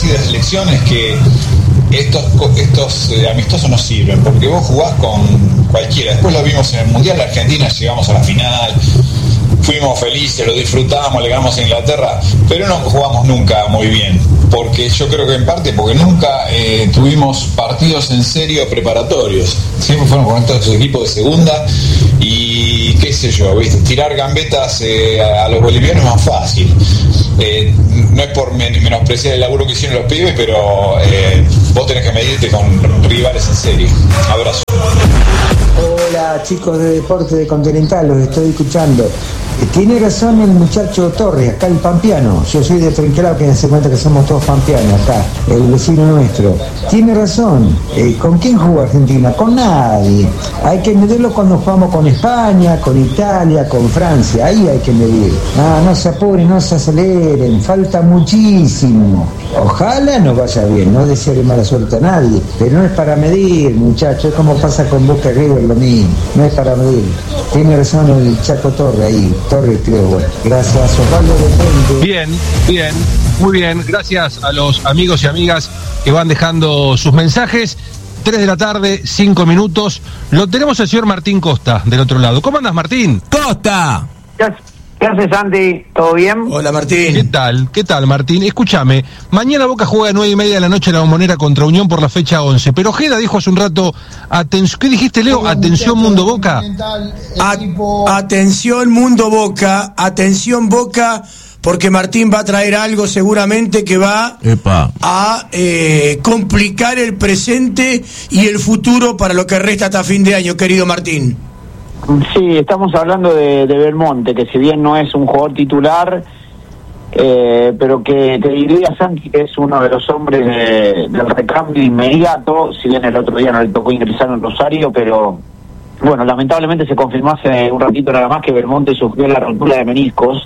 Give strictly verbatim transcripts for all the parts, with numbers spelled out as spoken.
de la selección es que estos, estos eh, amistosos no sirven, porque vos jugás con cualquiera. Después lo vimos en el Mundial de Argentina, llegamos a la final, fuimos felices, lo disfrutamos, le ganamos a Inglaterra, pero no jugamos nunca muy bien, porque yo creo que en parte porque nunca eh, tuvimos partidos en serio preparatorios, siempre fueron con estos equipos de segunda y qué sé yo, ¿viste? Tirar gambetas eh, a, a los bolivianos es más fácil. Eh, no es por men- menospreciar el laburo que hicieron los pibes, pero eh, vos tenés que medirte con rivales en serio. Abrazo. Hola chicos de Deporte de Continental, los estoy escuchando. Eh, Tiene razón el muchacho Torres, acá el pampeano. Yo soy de Trinquelao, que se cuenta que somos todos pampeanos acá, el vecino nuestro. Tiene razón. Eh, ¿Con quién jugó Argentina? Con nadie. Hay que medirlo cuando jugamos con España, con Italia, con Francia. Ahí hay que medir. Ah, no se apuren, no se aceleren. Falta muchísimo. Ojalá nos vaya bien, no desearle mala suerte a nadie. Pero no es para medir, muchachos. Es como pasa con Boca River, lo mismo. No es para medir. Tiene razón el Chaco Torre ahí. Torre, creo, bueno. Gracias, Osvaldo de Puente. Bien, bien, muy bien. Gracias a los amigos y amigas que van dejando sus mensajes. Tres de la tarde, cinco minutos. Lo tenemos al señor Martín Costa del otro lado. ¿Cómo andas, Martín? ¡Costa! ¿Qué haces, ¿Qué haces, Santi? ¿Todo bien? Hola, Martín. ¿Qué tal? ¿Qué tal, Martín? Escúchame, mañana Boca juega a nueve y media de la noche en la Bombonera contra Unión por la fecha once. Pero Ojeda dijo hace un rato, aten- ¿qué dijiste, Leo? Atención, Mundo Boca. A- atención, Mundo Boca. Atención, Boca. Porque Martín va a traer algo seguramente que va Epa. a eh, complicar el presente y el futuro para lo que resta hasta fin de año, querido Martín. Sí, estamos hablando de, de Belmonte, que si bien no es un jugador titular, eh, pero que te diría, Santi, que es uno de los hombres de, del recambio inmediato, si bien el otro día no le tocó ingresar en Rosario, pero bueno, lamentablemente se confirmó hace un ratito nada más que Belmonte sufrió la rotura de meniscos.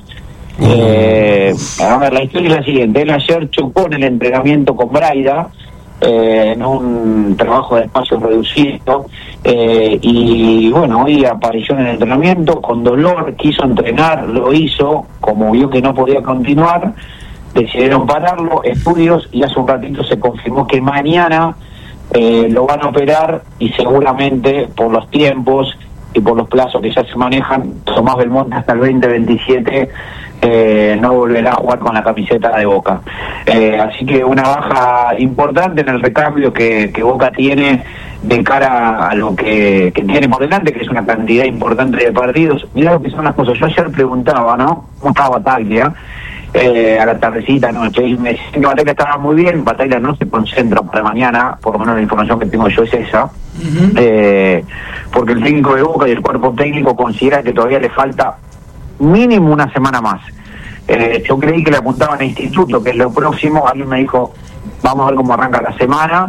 Eh, a ver, la historia es la siguiente. Él ayer chocó en el entrenamiento con Braida, eh, en un trabajo de espacio reducido, eh, y bueno, hoy apareció en el entrenamiento con dolor, quiso entrenar, lo hizo, como vio que no podía continuar, decidieron pararlo, estudios, y hace un ratito se confirmó que mañana eh, lo van a operar, y seguramente por los tiempos y por los plazos que ya se manejan, Tomás Belmonte hasta el veinte veintisiete eh, no volverá a jugar con la camiseta de Boca. Eh, así que una baja importante en el recambio que, que Boca tiene de cara a lo que, que tiene por delante, que es una cantidad importante de partidos. Mirá lo que son las cosas. Yo ayer preguntaba, ¿no? ¿Cómo estaba Bataglia? Eh, a la tardecita, noche, y me decían que Bataglia estaba muy bien. Bataglia no se concentra para mañana, por lo menos la información que tengo yo es esa. Uh-huh. eh, porque el técnico de Boca y el cuerpo técnico considera que todavía le falta mínimo una semana más. Eh, yo creí que le apuntaban a instituto, que es lo próximo. Alguien me dijo, vamos a ver cómo arranca la semana,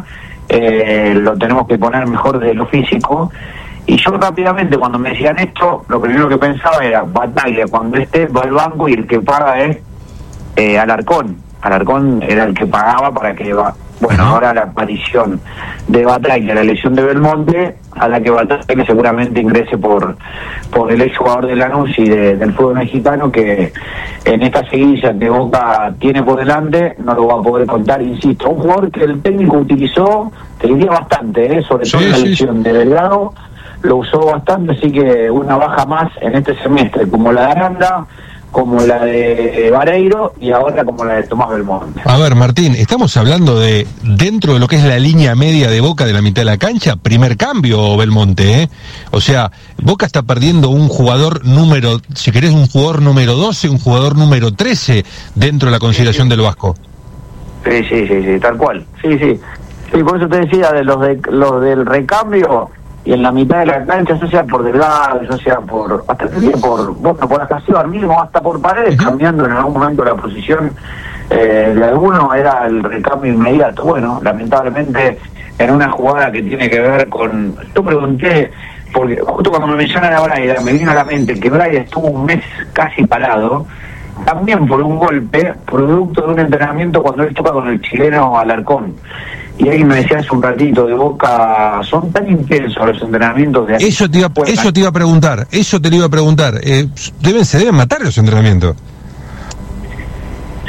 eh, lo tenemos que poner mejor desde lo físico. Y yo rápidamente, cuando me decían esto, lo primero que pensaba era, Bataglia cuando esté va al banco y el que paga es eh, Alarcón. Alarcón era el que pagaba para que va. Bueno, ahora la aparición de Bataglia, la lesión de Belmonte, a la que Bataglia seguramente ingrese por por el ex jugador de Lanús y de, del fútbol mexicano, que en esta seguilla que Boca tiene por delante no lo va a poder contar, insisto. Un jugador que el técnico utilizó, te diría bastante, ¿eh? sobre todo sí, en la sí, lesión sí. de Delgado, lo usó bastante, así que una baja más en este semestre, como la de Aranda, como la de Vareiro y ahora como la de Tomás Belmonte. A ver, Martín, estamos hablando de dentro de lo que es la línea media de Boca de la mitad de la cancha, primer cambio Belmonte, ¿eh? O sea, Boca está perdiendo un jugador número, si querés, un jugador número doce, un jugador número trece dentro de la consideración sí, sí. del Vasco. Sí, sí, sí, sí, tal cual. Sí, sí. Sí, por eso te decía de los de los del recambio. Y en la mitad de la cancha, ya sea por Delgado, ya sea por, hasta por, bueno, por Ascasíbar mismo, hasta por Paredes, uh-huh. cambiando en algún momento la posición eh, de alguno, era el recambio inmediato. Bueno, lamentablemente, en una jugada que tiene que ver con, yo pregunté, porque justo cuando me mencionan a Braida, me vino a la mente que Braida estuvo un mes casi parado, también por un golpe, producto de un entrenamiento cuando él toca con el chileno Alarcón. Y ahí me decía hace un ratito, de Boca, son tan intensos los entrenamientos de... Eso te iba, eso te iba a preguntar, eso te lo iba a preguntar. Eh, deben, se deben matar los entrenamientos.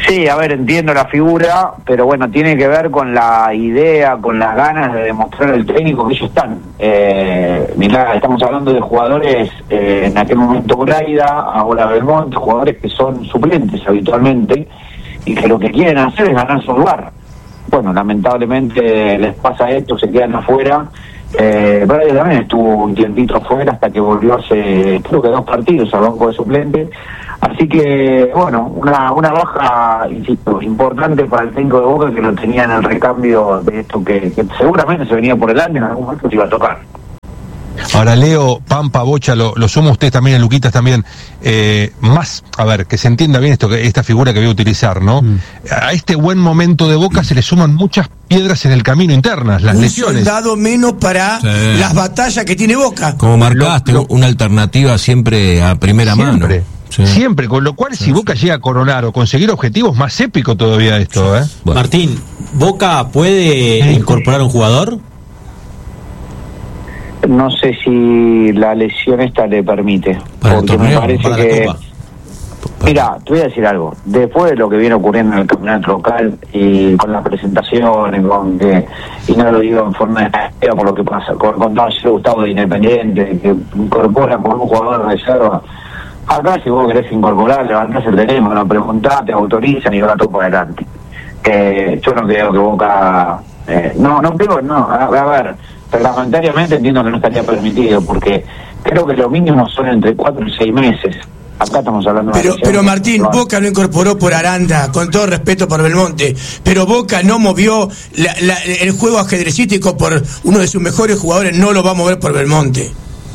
Sí, a ver, entiendo la figura, pero bueno, tiene que ver con la idea, con las ganas de demostrar al técnico que ellos están. Eh, mirá, estamos hablando de jugadores, eh, en aquel momento Braida, ahora Belmonte, jugadores que son suplentes habitualmente y que lo que quieren hacer es ganar su lugar. Bueno, lamentablemente les pasa esto, se quedan afuera. Eh, Braida también estuvo un tiempito afuera hasta que volvió hace, creo que dos partidos al banco de suplentes. Así que, bueno, una una baja, insisto, importante para el técnico de Boca, que lo tenía en el recambio de esto que, que seguramente se venía por delante, en algún momento se iba a tocar. Ahora, Leo, Pampa, Bocha, lo, lo suma usted también, Luquitas también, eh, más, a ver, que se entienda bien esto, esta figura que voy a utilizar, ¿no? Mm. A este buen momento de Boca se le suman muchas piedras en el camino internas, las un lesiones. Un soldado menos para sí. las batallas que tiene Boca. Como marcaste, lo, lo, una alternativa siempre a primera siempre. mano. Sí. Siempre, con lo cual sí, si Boca sí. llega a coronar o conseguir objetivos, más épico todavía esto, ¿eh? Bueno. Martín, ¿Boca puede sí. incorporar un jugador? No sé si la lesión esta le permite, para porque torneo, me parece para que... Mira, te voy a decir algo. Después de lo que viene ocurriendo en el campeonato local y con las presentaciones, con que, y no lo digo en forma de por lo que pasa, con, con todo ese Gustavo de Independiente, que incorpora con un jugador de reserva. Acá, si vos querés incorporar, levantás el teléfono, preguntás, te autorizan y va todo por adelante. Eh, yo no creo que Boca... Eh, no, no creo, no. A, a ver, reglamentariamente entiendo que no estaría permitido, porque creo que lo mínimo son entre cuatro y seis meses. Acá estamos hablando de... Pero, pero Martín, no. Boca no incorporó por Aranda, con todo respeto por Belmonte, pero Boca no movió la, la, el juego ajedrecístico por uno de sus mejores jugadores, no lo va a mover por Belmonte.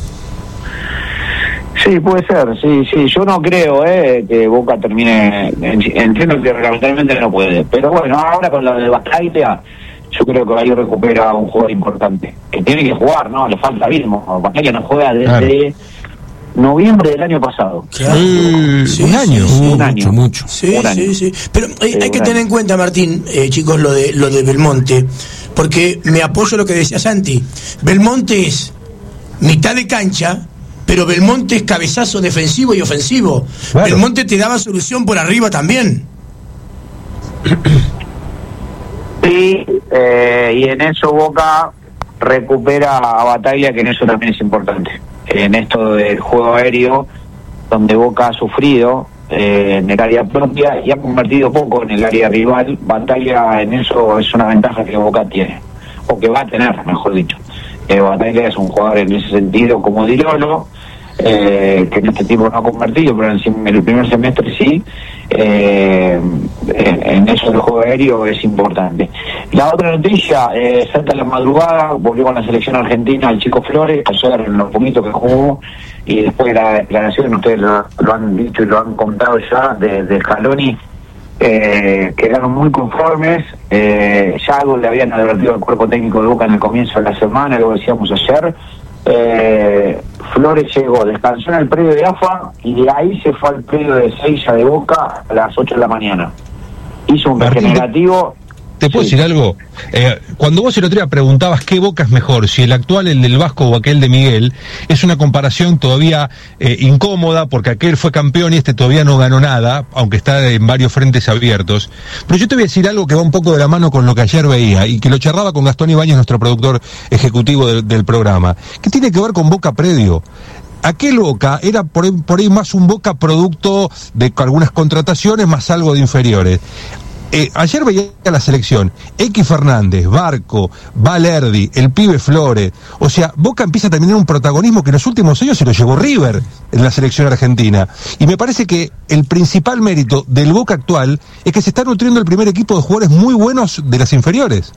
Sí, puede ser, sí, sí. Yo no creo eh, que Boca termine... Entiendo que reglamentariamente no puede. Pero bueno, ahora con la de Bataglia, yo creo que ahí recupera un jugador importante. Que tiene que jugar, ¿no? Le falta ritmo. Bataglia no juega desde claro. noviembre del año pasado. Claro. Sí, sí, un año. Sí, un mucho, año. mucho. Sí, un año. sí, sí. Pero hay, hay que tener en cuenta, Martín, eh, chicos, lo de, lo de Belmonte. Porque me apoyo lo que decía Santi. Belmonte es mitad de cancha... pero Belmonte es cabezazo defensivo y ofensivo. Claro. Belmonte te daba solución por arriba también. Sí, eh, y en eso Boca recupera a Bataglia, que en eso también es importante. En esto del juego aéreo, donde Boca ha sufrido eh, en el área propia y ha convertido poco en el área rival, Bataglia en eso es una ventaja que Boca tiene, o que va a tener, mejor dicho. Eh, Bataglia es un jugador en ese sentido como Dilolo, eh, que en este tiempo no ha convertido, pero en el primer semestre sí. Eh, en eso del juego aéreo es importante. La otra noticia, eh, salta la madrugada, volvió con la selección argentina el chico Flores, ayer en los poquitos que jugó, y después de la declaración, ustedes lo, lo han dicho y lo han contado ya, de, de Scaloni, eh, quedaron muy conformes. Eh, ya algo le habían advertido al cuerpo técnico de Boca en el comienzo de la semana, lo decíamos ayer. Eh, Flores llegó, descansó en el predio de A F A y de ahí se fue al predio de Seiza de Boca a las ocho de la mañana. Hizo un regenerativo. ¿Te puedo sí. decir algo? Eh, cuando vos el otro día preguntabas qué Boca es mejor, si el actual, el del Vasco o aquel de Miguel, es una comparación todavía eh, incómoda, porque aquel fue campeón y este todavía no ganó nada, aunque está en varios frentes abiertos. Pero yo te voy a decir algo que va un poco de la mano con lo que ayer veía, y que lo charlaba con Gastón Ibáñez, nuestro productor ejecutivo del, del programa, que tiene que ver con Boca predio. Aquel Boca era por ahí, por ahí más un Boca producto de algunas contrataciones, más algo de inferiores. Eh, ayer veía la selección, X Fernández, Barco, Valerdi, el pibe Flores, o sea, Boca empieza a tener un protagonismo que en los últimos años se lo llevó River en la selección argentina, y me parece que el principal mérito del Boca actual es que se está nutriendo el primer equipo de jugadores muy buenos de las inferiores.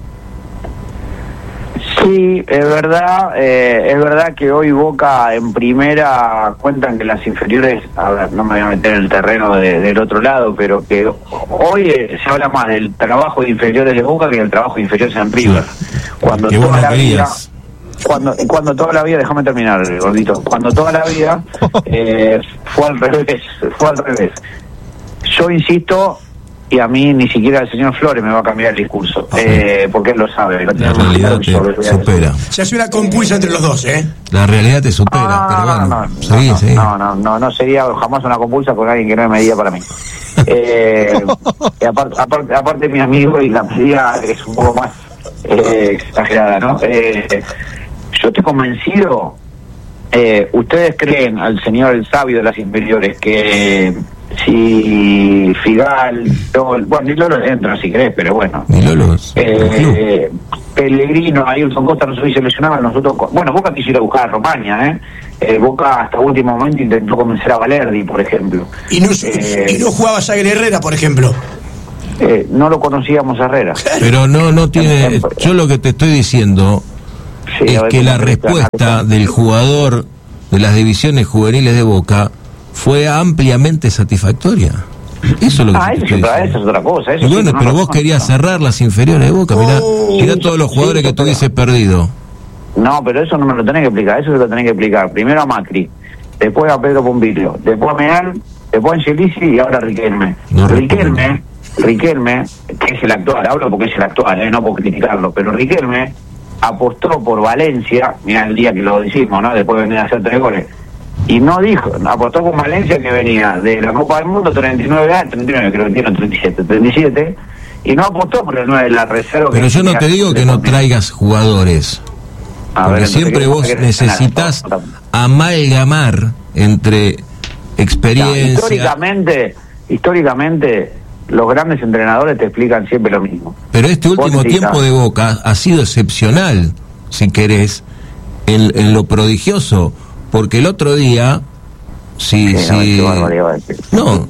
Sí, es verdad, eh, es verdad que hoy Boca en primera cuentan que las inferiores, a ver, no me voy a meter en el terreno de, del otro lado, pero que hoy eh, se habla más del trabajo de inferiores de Boca que del trabajo de inferiores en River. Cuando Qué toda la vida, querías. cuando, cuando toda la vida, déjame terminar, gordito, cuando toda la vida eh, fue al revés, fue al revés. Yo insisto y a mí ni siquiera el señor Flores me va a cambiar el discurso, ah, eh, porque él lo sabe. La realidad te supera. Se hace una compulsa entre los dos, ¿eh? La realidad te supera, no, pero bueno, no, no, seguí, no, seguí. no, no, no, no sería jamás una compulsa con alguien que no me medida para mí. eh, y aparte, aparte, aparte mi amigo, y la medida es un poco más eh, exagerada, ¿no? Eh, yo estoy convencido, eh, ustedes creen al señor el sabio de las inferiores que si Figal, Lolo, bueno, ni Lolo entra si querés, pero bueno, ni Lolo, eh, Pellegrino, Ailton Costa no se hubiese lesionado, nosotros, bueno, Boca quiso ir a buscar a Romaña, ¿eh? Eh, Boca hasta último momento intentó convencer a Valerdi, por ejemplo. Y no, eh, y no jugaba Sagre Herrera, por ejemplo. Eh, no lo conocíamos a Herrera. Pero no, no tiene. Yo lo que te estoy diciendo sí, es que la respuesta del jugador de las divisiones juveniles de Boca fue ampliamente satisfactoria. Eso es lo que ah, eso, otra, eso es otra cosa. Eso y bueno, sí, pero no vos no, querías no. cerrar las inferiores de Boca. Mirá, Oh, mirá todos los jugadores sí, que tuviese perdido. No, pero eso no me lo tenés que explicar. Eso se lo tenés que explicar. Primero a Macri, después a Pedro Pombilio, después a Meal, después a Angelici y ahora a Riquelme. No Riquelme, Riquelme, que es el actual, hablo porque es el actual, eh, no por criticarlo, pero Riquelme apostó por Valencia, mirá el día que lo decimos, ¿no? Después de venir a hacer tres goles. Y no dijo, apostó con Valencia que venía de la Copa del Mundo, treinta y nueve años, treinta y nueve creo que tiene, treinta y siete, treinta y siete, y no apostó por el nueve de la reserva. Pero yo no te digo que no traigas jugadores, a porque ver, siempre vos necesitas amalgamar entre experiencia. No, históricamente, históricamente, los grandes entrenadores te explican siempre lo mismo. Pero este último Vos tiempo de Boca ha sido excepcional, si querés, en, en lo prodigioso. Porque el otro día, si, sí, si no, no,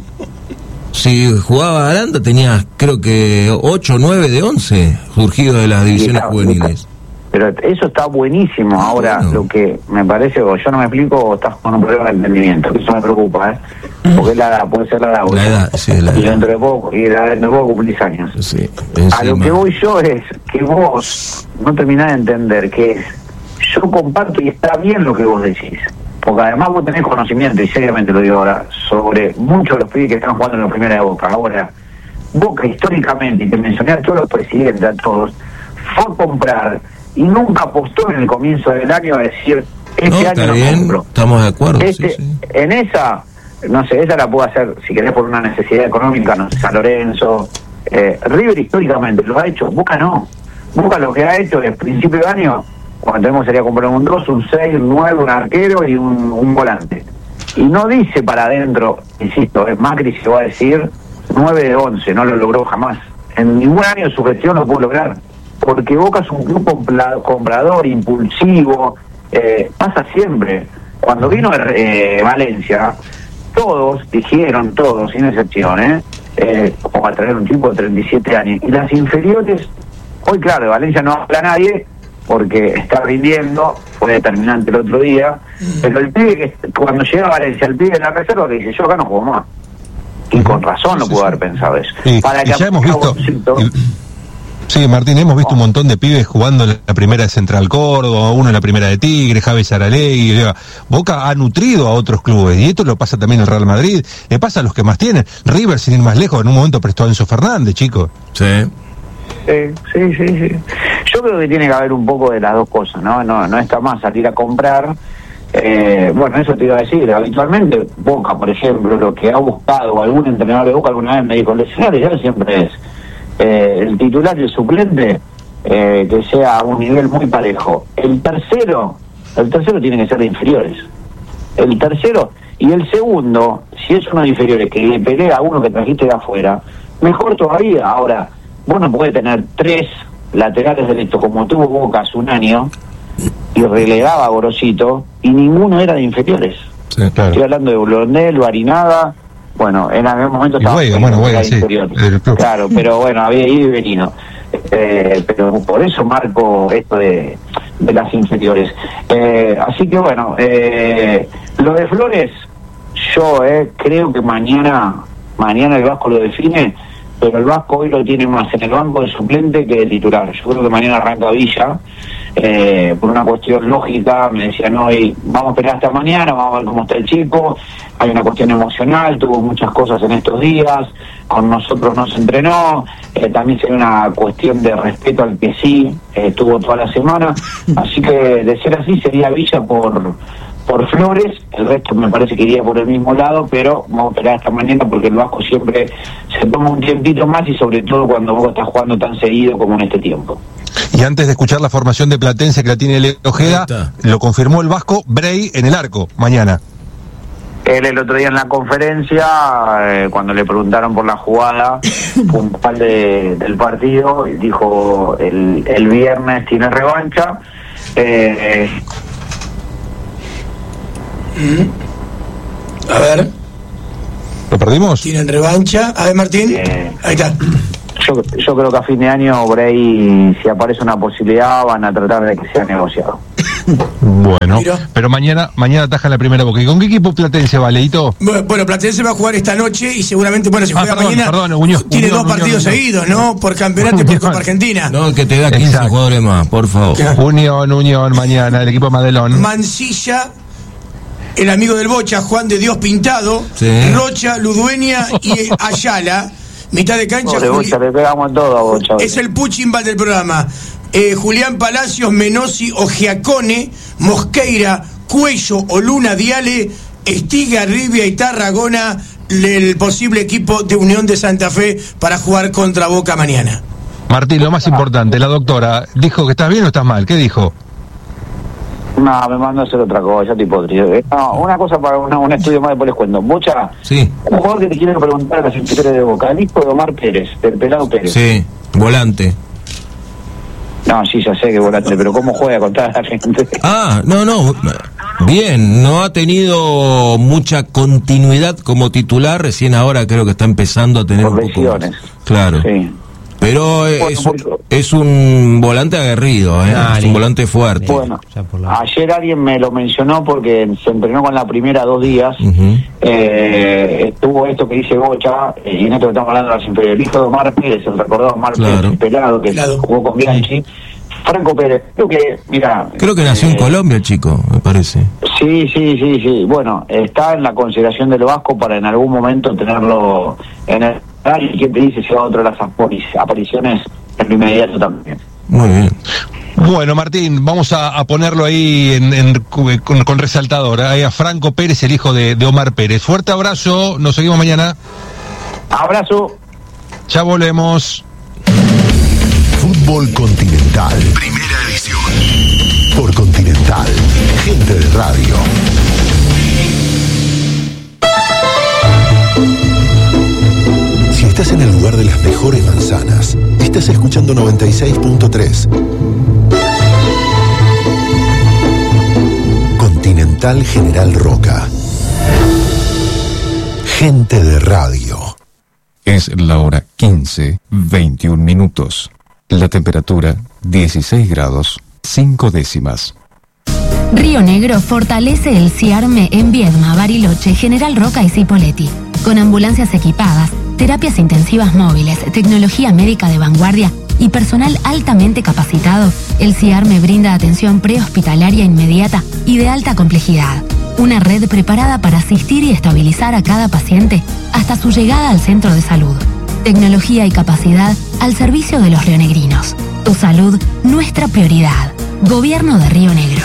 si jugaba Aranda tenía creo que ocho o nueve de once surgidos de las divisiones está, juveniles. Pero eso está buenísimo. Ahora, bueno. Lo que me parece, o yo no me explico, o estás con un problema de entendimiento, que eso me preocupa, ¿eh? Porque la edad, puede ser la edad. La edad, sí, la edad. Y dentro de poco, y dentro de poco cumplís años. Sí, a lo que voy yo es que vos no terminás de entender que es, yo comparto y está bien lo que vos decís, porque además vos tenés conocimiento, y seriamente lo digo ahora, sobre muchos de los pibes que están jugando en la primera de Boca. Ahora, Boca históricamente, y te mencioné a todos los presidentes, a todos, fue a comprar y nunca apostó en el comienzo del año a decir, este no, año está no bien, compro. Estamos de acuerdo. Este, sí, sí. En esa, no sé, esa la puedo hacer, si querés, por una necesidad económica, no sé, San Lorenzo, eh, River históricamente lo ha hecho, Boca no. Boca lo que ha hecho es, principio de año, cuando tenemos sería comprar un dos, un seis, un nueve, un arquero y un, un volante. Y no dice para adentro, insisto, es Macri se va a decir nueve de once, no lo logró jamás. En ningún año de su gestión lo pudo lograr. Porque Boca es un club comprador, impulsivo, eh, pasa siempre. Cuando vino eh, Valencia, todos dijeron, todos, sin excepción, ¿eh? Eh, como a traer un tipo de treinta y siete años. Y las inferiores, hoy claro, de Valencia no habla nadie, porque está rindiendo, fue determinante el otro día, pero el pibe que cuando llega a Valencia, el pibe de la reserva que dice, yo acá no juego más. Y con razón no sí, pudo sí. haber pensado eso. Sí, Para que ya hemos visto... Bolsito, Sí, Martín, hemos visto un montón de pibes jugando en la primera de Central Córdoba, uno en la primera de Tigre, Javi Saralegui. Boca ha nutrido a otros clubes, y esto lo pasa también al Real Madrid, le pasa a los que más tienen. River, sin ir más lejos, en un momento prestó a Enzo Fernández, chicos. Sí. Sí, sí, sí, sí. Yo creo que tiene que haber un poco de las dos cosas, ¿no? No, no está más salir a comprar. Eh, bueno, eso te iba a decir, habitualmente Boca, por ejemplo, lo que ha buscado algún entrenador de Boca alguna vez me dijo, el escenario ya siempre es Eh, el titular y el suplente eh, que sea a un nivel muy parejo. El tercero, el tercero tiene que ser de inferiores. El tercero y el segundo, si es uno de inferiores que le pelea a uno que trajiste de afuera, mejor todavía. Ahora, vos no podés tener tres laterales derechos como tuvo Boca hace un año y relegaba a Gorosito y ninguno era de inferiores. Sí, claro. Estoy hablando de Blondel, Barinada. Bueno, en aquel momento estaba Huega, bueno, Huega, sí, claro, pero bueno, había ido y venido. Eh, pero por eso marco esto de, de las inferiores. Eh, así que bueno, eh, lo de Flores, yo eh, creo que mañana, mañana el Vasco lo define, pero el Vasco hoy lo tiene más en el banco de suplente que de titular. Yo creo que mañana arranca Villa. eh, por una cuestión lógica, me decían hoy, vamos a esperar hasta mañana, vamos a ver cómo está el chico, hay una cuestión emocional, tuvo muchas cosas en estos días, con nosotros no se entrenó, eh, también sería una cuestión de respeto al que sí eh, estuvo toda la semana, así que de ser así sería Villa por por Flores, el resto me parece que iría por el mismo lado, pero vamos a esperar hasta mañana porque el Vasco siempre se toma un tiempito más y sobre todo cuando Boca está jugando tan seguido como en este tiempo. Y antes de escuchar la formación de Platense que la tiene Leo Ojeda, lo confirmó el Vasco, Bray en el arco, mañana. Él el otro día en la conferencia, eh, cuando le preguntaron por la jugada puntual de, del partido, dijo el, el viernes tiene revancha. Eh, A ver. ¿Lo perdimos? ¿Tienen revancha? A ver, Martín. Eh, Ahí está. Yo, yo creo que a fin de año, Bray, si aparece una posibilidad, van a tratar de que sea negociado. Bueno, Mira. pero mañana mañana ataja la primera Boca. ¿Y con qué equipo Platense va, Leito? Bueno, Platense va a jugar esta noche y seguramente, bueno, si juega ah, perdón, mañana, perdón, Unión, tiene Unión, dos partidos Unión, seguidos, ¿no? Por campeonato y por Copa Argentina. No, que te da quince Exacto. jugadores más, por favor. Unión, Unión, mañana, el equipo Madelón. Mancilla, el amigo del Bocha, Juan de Dios Pintado, sí. Rocha, Ludueña y Ayala. Mitad de cancha. Pobre Bocha, le pegamos todo a Bocha. Es el Puchimbal del programa. Eh, Julián Palacios, Menossi, Ogiacone, Mosqueira, Cuello, Oluna, Diale, Estiga, Ribia y Tarragona, el posible equipo de Unión de Santa Fe para jugar contra Boca mañana. Martín, lo más importante, la doctora, ¿dijo que estás bien o estás mal? ¿Qué dijo? No, me mandó a hacer otra cosa, tipo podrido. No, una cosa para una, un estudio más, después les cuento. Bocha, sí. Un jugador que te quiero preguntar a las inferiores de Boca, el hijo de Omar Pérez, del pelado Pérez. Sí, volante. No, sí, ya sé que volante, pero ¿cómo juega contra la gente? Ah, no, no, bien, no ha tenido mucha continuidad como titular, recién ahora creo que está empezando a tener Por un poco lesiones. más. Claro. Sí. Pero bueno, es, es un volante aguerrido, ¿eh? Ah, es un volante fuerte. Bueno, ayer alguien me lo mencionó porque se entrenó con la primera dos días. Uh-huh. eh, estuvo esto que dice Bocha, eh, y en esto que estamos hablando de las inferiores. El hijo de Omar Pérez, el recordado Omar claro. Pérez, el pelado que claro. jugó con Bianchi. Franco Pérez, creo que, mira... Creo que nació eh, en Colombia el chico, me parece. Sí, sí, sí, sí. Bueno, está en la consideración del Vasco para en algún momento tenerlo en el... ¿Y quién te dice si va a otra de las apariciones en lo inmediato también? Muy bien. Bueno, Martín, vamos a, a ponerlo ahí en, en, con, con resaltador, ahí a Franco Pérez, el hijo de, de Omar Pérez. Fuerte abrazo, nos seguimos mañana. Abrazo. Ya volvemos. Fútbol Continental. Primera edición. Por Continental. Gente de radio. Si estás en el lugar de las mejores manzanas, estás escuchando noventa y seis punto tres. Continental General Roca. Gente de radio. Es la hora quince, veintiún minutos. La temperatura dieciséis grados, cinco décimas. Río Negro fortalece el CIARME en Viedma, Bariloche, General Roca y Cipolletti. Con ambulancias equipadas, terapias intensivas móviles, tecnología médica de vanguardia y personal altamente capacitado, el CIARME brinda atención prehospitalaria inmediata y de alta complejidad. Una red preparada para asistir y estabilizar a cada paciente hasta su llegada al centro de salud. Tecnología y capacidad al servicio de los rionegrinos. Tu salud, nuestra prioridad. Gobierno de Río Negro.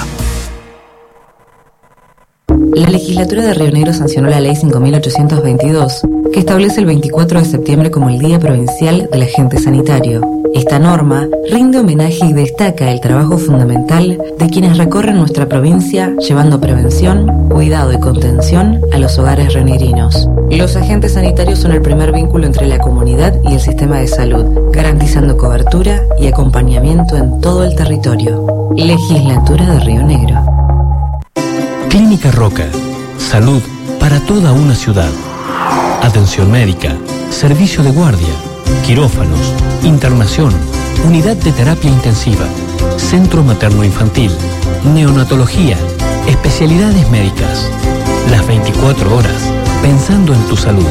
La legislatura de Río Negro sancionó la ley cinco mil ochocientos veintidós, que establece el veinticuatro de septiembre como el Día Provincial del Agente Sanitario. Esta norma rinde homenaje y destaca el trabajo fundamental de quienes recorren nuestra provincia llevando prevención, cuidado y contención a los hogares rionegrinos. Los agentes sanitarios son el primer vínculo entre la comunidad y el sistema de salud, garantizando cobertura y acompañamiento en todo el territorio. Legislatura de Río Negro. Clínica Roca. Salud para toda una ciudad. Atención médica, servicio de guardia, quirófanos, internación, unidad de terapia intensiva, centro materno-infantil, neonatología, especialidades médicas. Las veinticuatro horas, pensando en tu salud.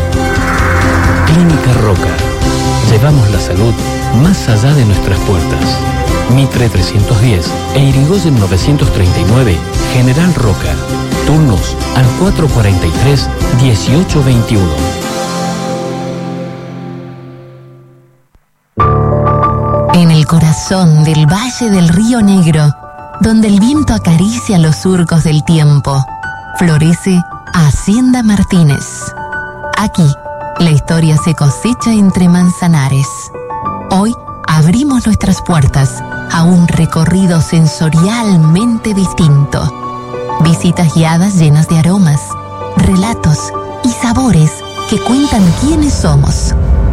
Clínica Roca. Llevamos la salud más allá de nuestras puertas. Mitre trescientos diez e Irigoyen novecientos treinta y nueve, General Roca. Turnos al cuatro cuarenta y tres, dieciocho veintiuno. En el corazón del Valle del Río Negro, donde el viento acaricia los surcos del tiempo, florece Hacienda Martínez. Aquí, la historia se cosecha entre manzanares. Hoy abrimos nuestras puertas a un recorrido sensorialmente distinto. Visitas guiadas llenas de aromas, relatos y sabores que cuentan quiénes somos.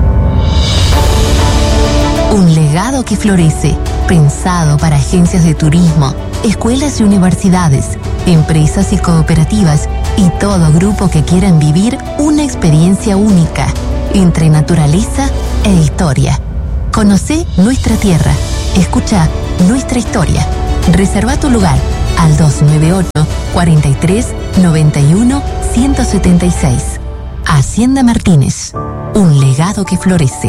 Un legado que florece, pensado para agencias de turismo, escuelas y universidades, empresas y cooperativas y todo grupo que quieran vivir una experiencia única entre naturaleza e historia. Conocé nuestra tierra, escucha nuestra historia. Reserva tu lugar al dos nueve ocho, cuatro tres, nueve uno, uno siete seis. Hacienda Martínez, un legado que florece.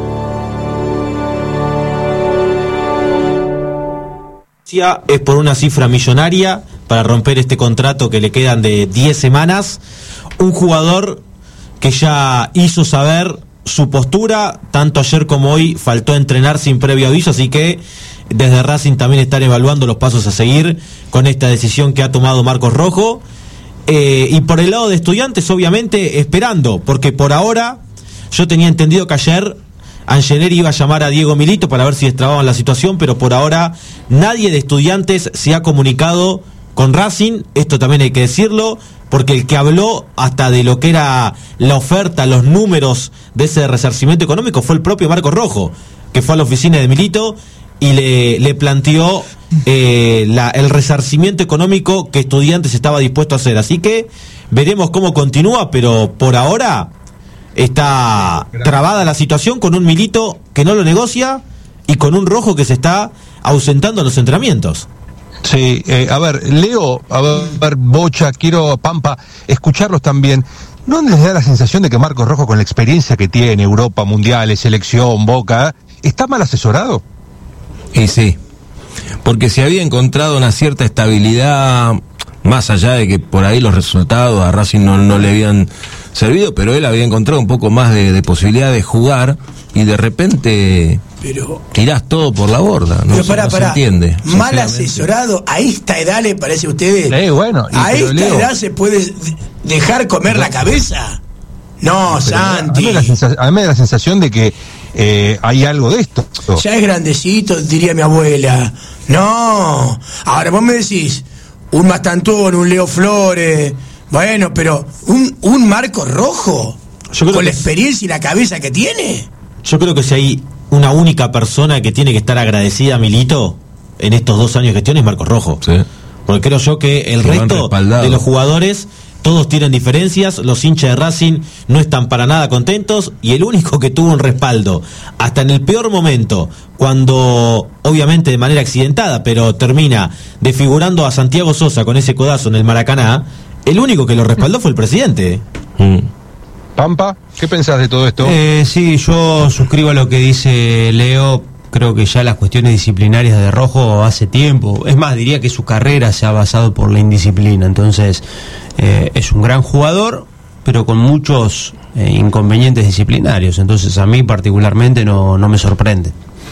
Es por una cifra millonaria para romper este contrato que le quedan de diez semanas. Un jugador que ya hizo saber su postura, tanto ayer como hoy faltó entrenar sin previo aviso, así que desde Racing también están evaluando los pasos a seguir con esta decisión que ha tomado Marcos Rojo. Eh, y por el lado de Estudiantes, obviamente, esperando, porque por ahora yo tenía entendido que ayer Angeleri iba a llamar a Diego Milito para ver si destrababan la situación, pero por ahora nadie de Estudiantes se ha comunicado con Racing. Esto también hay que decirlo, porque el que habló hasta de lo que era la oferta, los números de ese resarcimiento económico fue el propio Marcos Rojo, que fue a la oficina de Milito y le, le planteó eh, la, el resarcimiento económico que Estudiantes estaba dispuesto a hacer. Así que veremos cómo continúa, pero por ahora está trabada la situación con un Milito que no lo negocia y con un Rojo que se está ausentando en los entrenamientos. Sí, eh, a ver, Leo, a ver, Bocha, quiero, Pampa, escucharlos también. ¿No les da la sensación de que Marcos Rojo, con la experiencia que tiene, Europa, Mundiales, Selección, Boca, está mal asesorado? Y sí, porque se había encontrado una cierta estabilidad, más allá de que por ahí los resultados a Racing no, no le habían servido, pero él había encontrado un poco más de, de posibilidad de jugar y de repente pero, tirás todo por la borda. No, pero se, pará, no pará. se entiende. Mal asesorado, a esta edad le parece a ustedes. Eh, bueno, y, a esta Leo, edad se puede dejar comer la cabeza. No, Santi. A mí, la sensación, a mí me da la sensación de que eh, hay algo de esto. Ya es grandecito, diría mi abuela. No, ahora vos me decís, un Mastantón, un Leo Flores, bueno, pero un, un Marco Rojo, yo creo con que la experiencia y la cabeza que tiene. Yo creo que si hay una única persona que tiene que estar agradecida a Milito en estos dos años de gestión es Marcos Rojo. Sí. Porque creo yo que el que resto de los jugadores, todos tienen diferencias, los hinchas de Racing no están para nada contentos, y el único que tuvo un respaldo, hasta en el peor momento, cuando, obviamente de manera accidentada, pero termina desfigurando a Santiago Sosa con ese codazo en el Maracaná, el único que lo respaldó fue el presidente. Mm. Pampa, ¿qué pensás de todo esto? Eh, sí, yo suscribo a lo que dice Leo. Creo que ya las cuestiones disciplinarias de Rojo hace tiempo, es más, diría que su carrera se ha basado por la indisciplina. Entonces eh, es un gran jugador, pero con muchos eh, inconvenientes disciplinarios. Entonces a mí particularmente no, no me sorprende.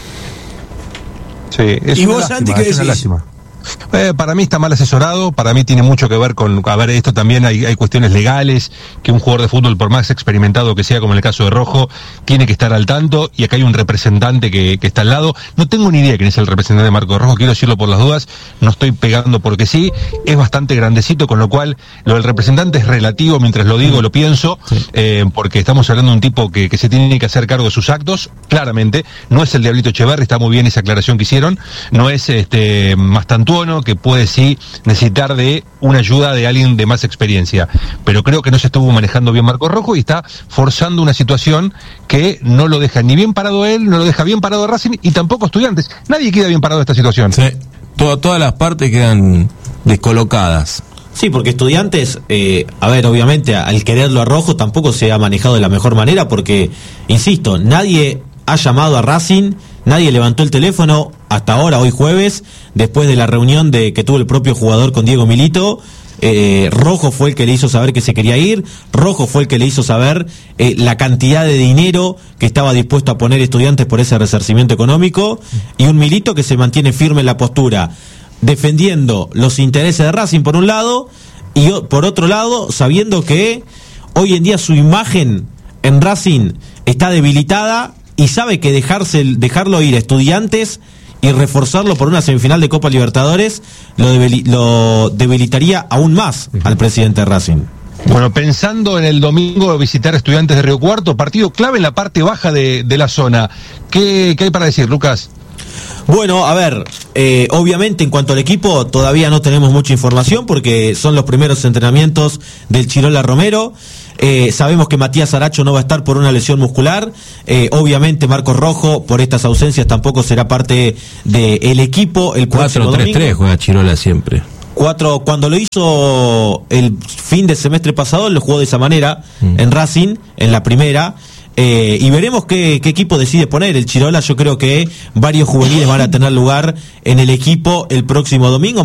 Sí, es ¿Y una vos, lástima, Santi, qué es una decís? lástima. Eh, para mí está mal asesorado, para mí tiene mucho que ver con, a ver, esto también hay, hay cuestiones legales, que un jugador de fútbol, por más experimentado que sea, como en el caso de Rojo, tiene que estar al tanto, y acá hay un representante que, que está al lado. No tengo ni idea quién es el representante de Marcos Rojo, quiero decirlo por las dudas, no estoy pegando porque sí, es bastante grandecito, con lo cual lo del representante es relativo, mientras lo digo, lo pienso, sí. eh, porque estamos hablando de un tipo que, que se tiene que hacer cargo de sus actos, claramente, no es el Diablito Echeverri, está muy bien esa aclaración que hicieron, no es este Mastantuono, que puede sí necesitar de una ayuda de alguien de más experiencia, pero creo que no se estuvo manejando bien Marcos Rojo y está forzando una situación que no lo deja ni bien parado él, no lo deja bien parado Racing y tampoco Estudiantes. Nadie queda bien parado en esta situación. Sí. Todo, todas las partes quedan descolocadas. Sí, porque Estudiantes, eh, a ver, obviamente al quererlo a Rojo tampoco se ha manejado de la mejor manera, porque, insisto, nadie ha llamado a Racing nadie levantó el teléfono hasta ahora, hoy jueves, después de la reunión de que tuvo el propio jugador con Diego Milito. Eh, Rojo fue el que le hizo saber que se quería ir, Rojo fue el que le hizo saber eh, la cantidad de dinero que estaba dispuesto a poner Estudiantes por ese resarcimiento económico, y un Milito que se mantiene firme en la postura, defendiendo los intereses de Racing por un lado, y por otro lado sabiendo que hoy en día su imagen en Racing está debilitada, y sabe que dejarse, dejarlo ir a Estudiantes y reforzarlo por una semifinal de Copa Libertadores lo, debili- lo debilitaría aún más al presidente de Racing. Bueno, pensando en el domingo visitar Estudiantes de Río Cuarto, partido clave en la parte baja de, de la zona. ¿Qué, qué hay para decir, Lucas? Bueno, a ver, eh, obviamente en cuanto al equipo todavía no tenemos mucha información porque son los primeros entrenamientos del Chirola Romero. Eh, sabemos que Matías Aracho no va a estar por una lesión muscular. Eh, obviamente Marcos Rojo por estas ausencias tampoco será parte del equipo el próximo cuatro tres tres domingo. juega Chirola siempre. Cuatro, cuando lo hizo el fin de semestre pasado, lo jugó de esa manera mm. en Racing, en la primera. Eh, y veremos qué, qué equipo decide poner. El Chirola, yo creo que varios juveniles van a tener lugar en el equipo el próximo domingo.